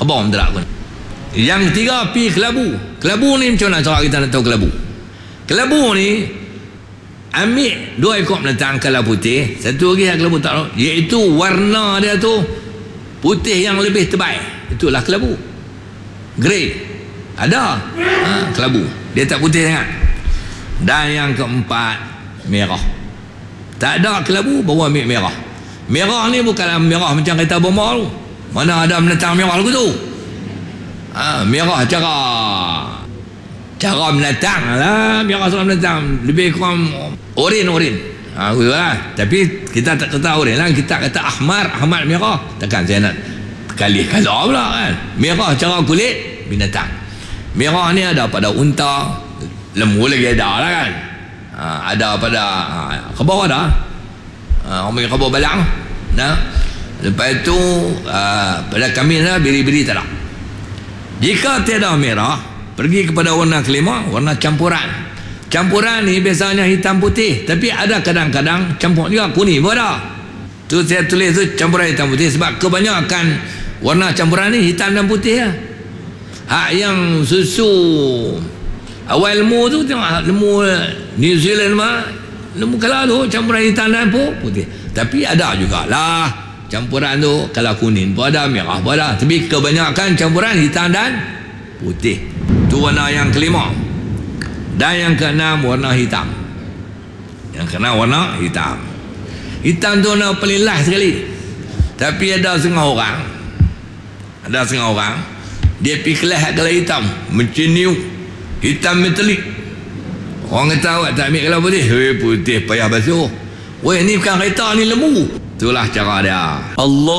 kebom tak pun. Yang ketiga pi kelabu. Kelabu ni macam mana cara kita nak tahu kelabu? Kelabu ni ambil 2 ekor binatang kala putih, satu lagi yang kelabu tak tahu, iaitu warna dia tu putih yang lebih tebal, itulah kelabu. Grey ada, kelabu dia tak putih sangat. Dan yang keempat merah. Tak ada kelabu bawa ambil merah. Merah ni bukanlah merah macam kereta bomba tu, mana ada binatang merah lagu tu. Merah cara binatang lah, merah cara binatang lebih kurang oren lah. Tapi kita tak kata oren lah, kita kata ahmar merah. Takkan saya nak kalih kalau pula kan. Merah cara kulit binatang. Merah ni ada pada unta, lembu lagi ada lah kan. Ada pada kebau ada, orang panggil kebau balang. Nah, lepas itu pada kambing lah biri-biri tak ada. Jika tiada merah, pergi kepada warna kelima, warna campuran. Campuran ni biasanya hitam putih, tapi ada kadang-kadang campur juga kuning pun ada. Tu saya tulis tu campuran hitam putih sebab kebanyakan warna campuran ni hitam dan putih lah. Hak yang susu awal lembu tu tengok lembu New Zealand mah lembu kala tu campuran hitam dan putih. Tapi ada jugalah campuran tu kalau kuning pun ada, merah pun ada, tapi kebanyakan campuran hitam dan putih. Tu warna yang kelima. Dan yang keenam warna hitam. Yang keenam warna hitam. Hitam tu warna paling last sekali. Tapi ada setengah orang dia pergi kelas kalau hitam menciniu hitam metalik. Orang kata awak tak ambil kalau putih, putih payah basuh. Weh, ni bukan kereta, ni lembu. Itulah cara dia. Allah